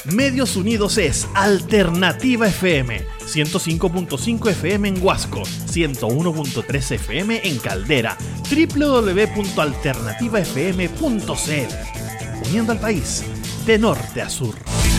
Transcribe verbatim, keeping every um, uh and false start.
Medios Unidos es Alternativa F M, ciento cinco punto cinco F M en Huasco, ciento uno punto tres F M en Caldera, doble u doble u doble u punto alternativa f m punto c l. Uniendo al país, de norte a sur.